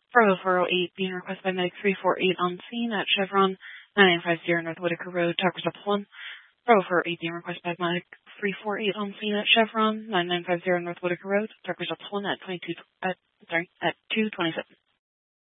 Bravo 408 being requested by Medic 348 on scene at Chevron 9950 North Whitaker Road, Tucker's up 1. Bravo 408 being requested by Medic 348 on scene at Chevron 9950 North Whitaker Road, Tucker's up 1 at 227.